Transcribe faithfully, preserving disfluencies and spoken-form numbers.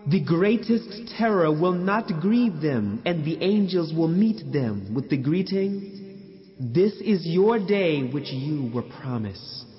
The greatest terror will not grieve them, and the angels will meet them with the greeting, "This is your day which you were promised."